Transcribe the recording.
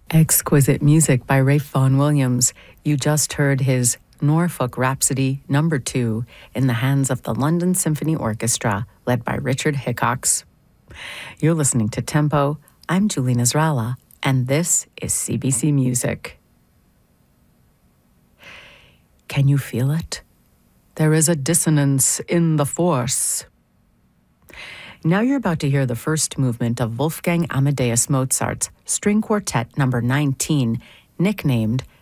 Exquisite music by Ralph Vaughan Williams. You just heard his Norfolk Rhapsody No. 2 in the hands of the London Symphony Orchestra, led by Richard Hickox. You're listening to Tempo. I'm Julie Nasrallah, and this is CBC Music. Can you feel it? There is a dissonance in the force. Now you're about to hear the first movement of Wolfgang Amadeus Mozart's String Quartet No. 19, nicknamed